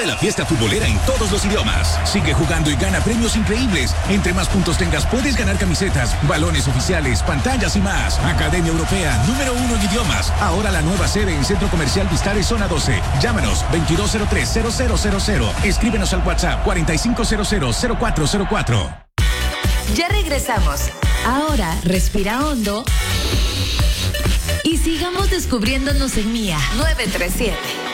Vive la fiesta futbolera en todos los idiomas. Sigue jugando y gana premios increíbles. Entre más puntos tengas, puedes ganar camisetas, balones oficiales, pantallas y más. Academia Europea, número 1 en idiomas. Ahora la nueva sede en Centro Comercial Vistares, Zona 12. Llámanos 2203-0000. Escríbenos al WhatsApp 4500-0404. Ya regresamos. Ahora respira hondo y sigamos descubriéndonos en Mía 937.